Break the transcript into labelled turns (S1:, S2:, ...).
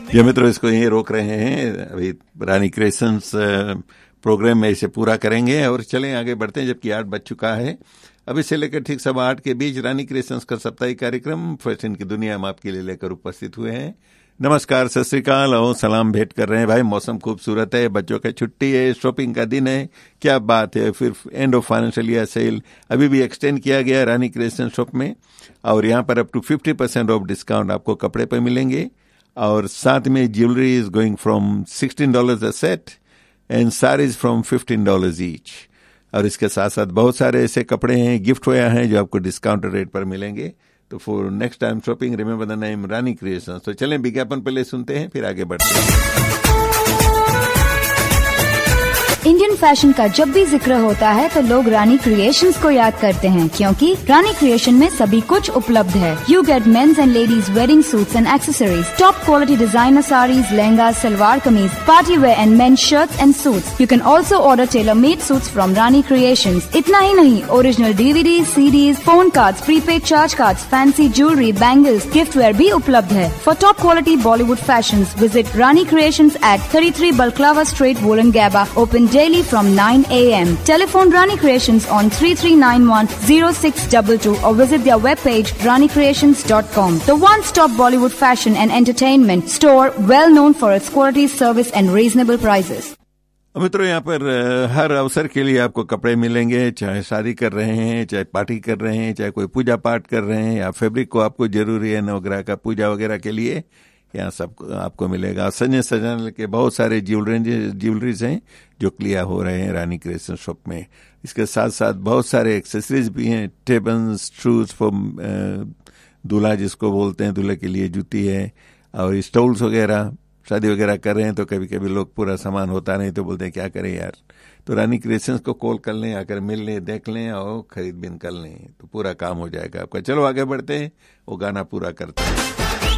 S1: ये मित्रों इसको यही रोक रहे हैं, अभी रानी क्रिएशंस प्रोग्राम में इसे पूरा करेंगे और चलें आगे बढ़ते हैं, जबकि 8 बज चुका है। अभी से लेकर ठीक 8:15 के बीच रानी क्रिएशंस का साप्ताहिक कार्यक्रम फैशन की दुनिया हम आपके लिए लेकर उपस्थित हुए हैं। नमस्कार, सत श्री अकाल और सलाम भेंट कर रहे हैं। भाई मौसम खूबसूरत है, बच्चों की छुट्टी है, शॉपिंग का दिन है, क्या बात है। फिर end of financial year cell अभी भी एक्सटेंड किया गया रानी क्रिएशन शॉप में, और यहाँ पर अप टू 50% ऑफ डिस्काउंट आपको कपड़े पर मिलेंगे, और साथ में jewellery is going from $16 a set and saris from $15 each. और इसके साथ साथ बहुत सारे ऐसे कपड़े हैं, गिफ्ट वेयर हैं जो आपको डिस्काउंट रेट पर मिलेंगे। तो for next time shopping remember the name Rani creations. तो चलें विज्ञापन पहले सुनते हैं, फिर आगे बढ़ते हैं।
S2: इंडियन फैशन का जब भी जिक्र होता है तो लोग रानी क्रिएशंस को याद करते हैं, क्योंकि रानी क्रिएशन में सभी कुछ उपलब्ध है। You get mains and ladies wedding suits and accessories, top quality designer saris, lehenga, salwar kameez, party wear and mains shirts and suits. You can also order tailor made suits from Rani creations. इतना ही नहीं, original DVD, CDs, phone cards, prepaid charge cards, fancy jewellery, bangles, gift where भी उपलब्ध है। For top quality Bollywood fashion visit Rani creations eight 33 Balaclava Street, Wollongabba, open daily from 9 a.m. Telephone Rani Creations on 3391-0622 or visit their webpage ranicreations.com. The one-stop Bollywood fashion and entertainment store, well known for its quality, service and reasonable prices.
S1: मित्रों, यहाँ पर हर अवसर के लिए आपको कपड़े मिलेंगे, चाहे शादी कर रहे हैं, चाहे पार्टी कर रहे हैं, चाहे कोई पूजा पाठ कर रहे हैं, या फैब्रिक को आपको जरूरी है नवग्रह का पूजा वगैरह के लिए, यहाँ सब आपको मिलेगा। सजाने के बहुत सारे ज्वेलरीज हैं जो क्लियर हो रहे हैं रानी क्रिएशन शॉप में। इसके साथ साथ बहुत सारे एक्सेसरीज भी हैं, टेबल्स, शूज फॉर दूल्हा जिसको बोलते हैं, दूल्हे के लिए जूती है, और स्टॉल्स वगैरह। शादी वगैरह कर रहे हैं तो कभी कभी लोग पूरा सामान होता नहीं तो बोलते हैं क्या करें यार, तो रानी क्रिएशंस को कॉल कर लें, आकर मिल लें, देख लें और खरीद बिन कर लें, तो पूरा काम हो जाएगा आपका। चलो आगे बढ़ते हैं, वो गाना पूरा करते हैं।